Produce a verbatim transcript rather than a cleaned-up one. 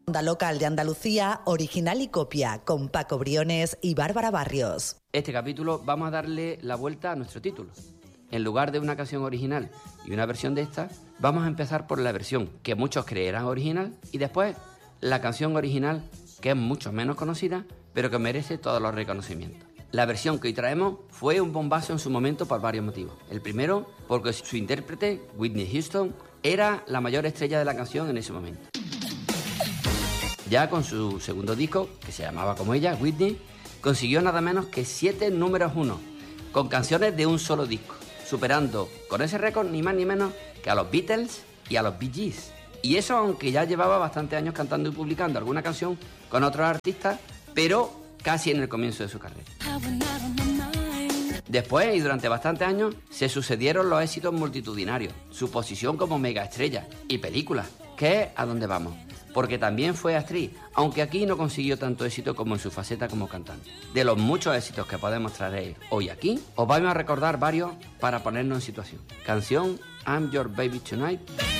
Onda local de Andalucía, original y copia, con Paco Briones y Bárbara Barrios. Este capítulo vamos a darle la vuelta a nuestro título. En lugar de una canción original y una versión de esta, vamos a empezar por la versión que muchos creerán original y después la canción original, que es mucho menos conocida, pero que merece todos los reconocimientos. La versión que hoy traemos fue un bombazo en su momento por varios motivos. El primero, porque su intérprete, Whitney Houston, era la mayor estrella de la canción en ese momento. Ya con su segundo disco, que se llamaba como ella, Whitney, consiguió nada menos que siete números uno, con canciones de un solo disco, superando con ese récord ni más ni menos que a los Beatles y a los Bee Gees. Y eso aunque ya llevaba bastantes años cantando y publicando alguna canción con otros artistas, pero casi en el comienzo de su carrera. Después y durante bastantes años se sucedieron los éxitos multitudinarios, su posición como mega estrella y películas, que es a donde vamos. Porque también fue actriz, aunque aquí no consiguió tanto éxito como en su faceta como cantante. De los muchos éxitos que podemos traer hoy aquí, os vamos a recordar varios para ponernos en situación. Canción I'm Your Baby Tonight.